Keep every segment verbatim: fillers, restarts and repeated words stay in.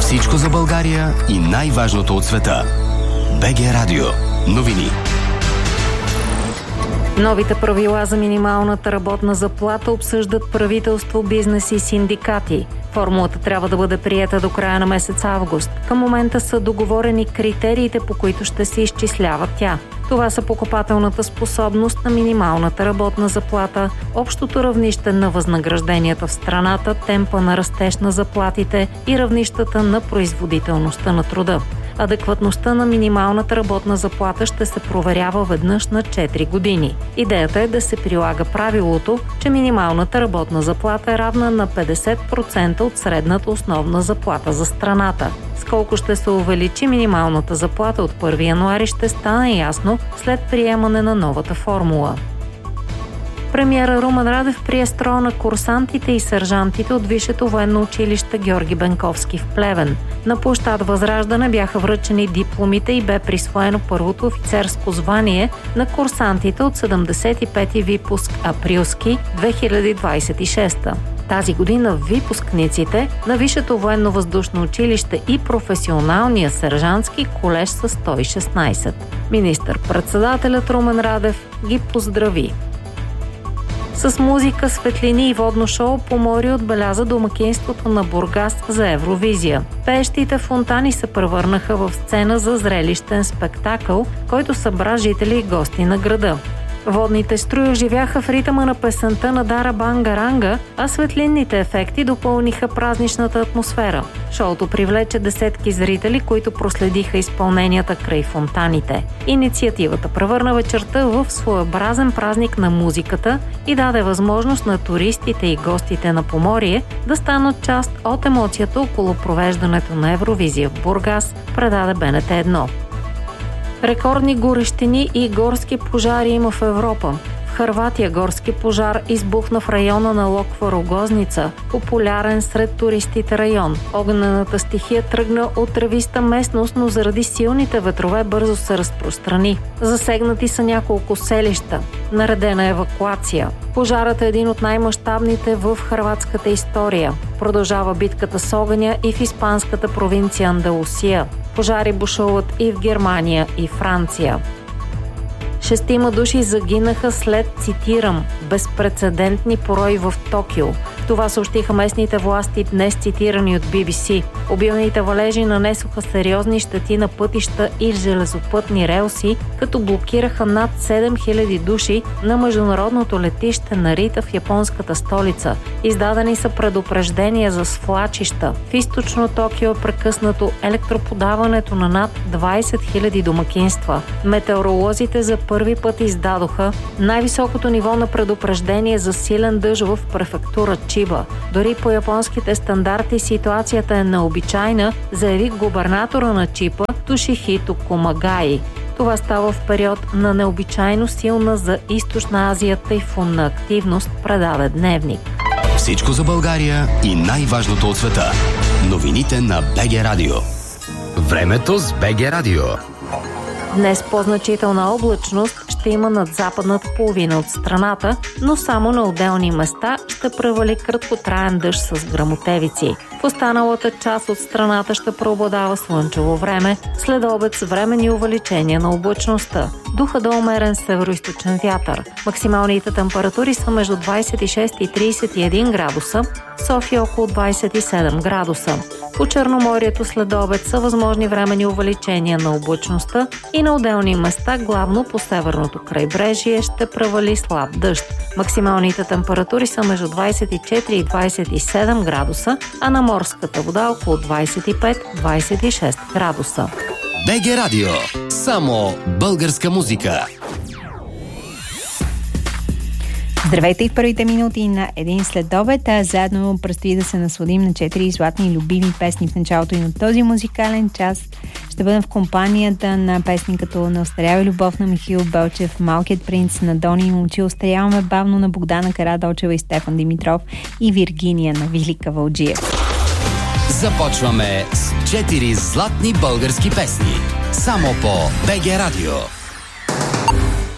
Всичко за България и най-важното от света. БГ Радио. Новини. Новите правила за минималната работна заплата обсъждат правителство, бизнес и синдикати. Формулата трябва да бъде приета до края на месец август. Към момента са договорени критериите, по които ще се изчислява тя. Това са покупателната способност на минималната работна заплата, общото равнище на възнагражденията в страната, темпа на растеж на заплатите и равнищата на производителността на труда. Адекватността на минималната работна заплата ще се проверява веднъж на четири години. Идеята е да се прилага правилото, че минималната работна заплата е равна на петдесет процента от средната основна заплата за страната. С колко ще се увеличи минималната заплата от първи януари ще стане ясно след приемане на новата формула. Премиера Румен Радев прие строя на курсантите и сержантите от Висшето военно училище Георги Бенковски в Плевен. На площад Възраждане бяха връчени дипломите и бе присвоено първото офицерско звание на курсантите от седемдесет и пети випуск Априлски две хиляди двадесет и шеста. Тази година випускниците на Висшето военно-въздушно училище и професионалния сержантски колеж са сто и шестнадесет. Министър-председателят Румен Радев ги поздрави. С музика, светлини и водно шоу по море отбеляза домакинството на Бургас за Евровизия. Пеещите фонтани се превърнаха в сцена за зрелищен спектакъл, който събра жители и гости на града. Водните струи оживяха в ритъма на песента на Дара Бангаранга, а светлинните ефекти допълниха празничната атмосфера. Шоуто привлече десетки зрители, които проследиха изпълненията край фонтаните. Инициативата превърна вечерта в своеобразен празник на музиката и даде възможност на туристите и гостите на Поморие да станат част от емоцията около провеждането на Евровизия в Бургас, предаде Б Н Т едно. Рекордни горещини и горски пожари има в Европа. В Хърватия горски пожар избухна в района на Локва Рогозница, популярен сред туристите район. Огнената стихия тръгна от тревиста местност, но заради силните ветрове бързо се разпространи. Засегнати са няколко селища. Наредена е евакуация. Пожарът е един от най-мащабните в хърватската история. Продължава битката с огъня и в испанската провинция Андалусия. Пожари бушуват и в Германия и Франция. Шестима души загинаха след, цитирам, безпрецедентни порои в Токио. Това съобщиха местните власти днес, цитирани от Би Би Си. Обилните валежи нанесоха сериозни щети на пътища и железопътни релси, като блокираха над седем хиляди души на международното летище Нарита в японската столица. Издадени са предупреждения за свлачища. В източно Токио е прекъснато електроподаването на над двадесет хиляди домакинства. Метеоролозите за първи път издадоха най-високото ниво на предупреждение за силен дъжд в префектура Чиба. Дори по японските стандарти ситуацията е необичайна, заяви губернатора на Чипа Тошихито Комагаи. Това става в период на необичайно силна за Източна Азия тайфунна активност, предаде Дневник. Всичко за България и най-важното от света. Новините на БГ Радио. Времето с БГ Радио. Днес по-значителна облачност ще има над западната половина от страната, но само на отделни места ще превали краткотраен дъжд с гръмотевици. В останалата част от страната ще преобладава слънчево време, след обед с временни увеличения на облачността. Духа до умерен североизточен вятър. Максималните температури са между двадесет и шест и тридесет и един градуса, София около двадесет и седем градуса. По Черноморието след обед са възможни временни увеличения на облачността и на отделни места, главно по северното крайбрежие, ще превали слаб дъжд. Максималните температури са между двадесет и четири и двадесет и седем градуса, а на морската вода около двадесет и пет до двадесет и шест градуса. БГ Радио. Само българска музика. Здравейте и в първите минути на един следобед, а заедно предстои да се насладим на четири златни любими песни в началото и на този музикален час. Ще бъдем в компанията на песни като "Не остарява любов" на Михаил Белчев, "Малкият принц" на Дони Момчил, "Остаряваме бавно" на Богдана Карадолчева и Стефан Димитров и "Виргиния" на Вили Кавалджиев. Започваме с четири златни български песни. Само по БГ Радио.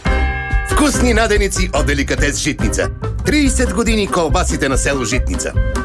Вкусни наденици от Деликатес Житница. тридесет години колбасите на село Житница.